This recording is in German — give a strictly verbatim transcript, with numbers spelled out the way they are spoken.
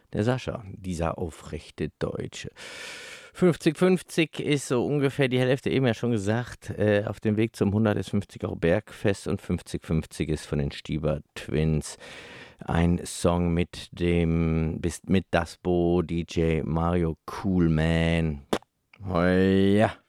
Der Sascha, dieser aufrechte Deutsche. fünfzig fünfzig ist so ungefähr die Hälfte, eben ja schon gesagt, äh, auf dem Weg zum hundertfünfzig Euro Bergfest, und fünfzig fünfzig ist von den Stieber Twins ein Song mit dem, bis- mit Dasbo, D J Mario Coolman. Oh ja.